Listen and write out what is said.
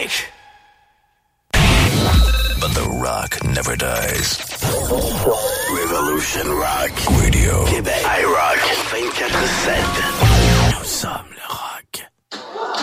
break. But the rock never dies. Revolution Rock. Radio. Québec. iRock 24/7.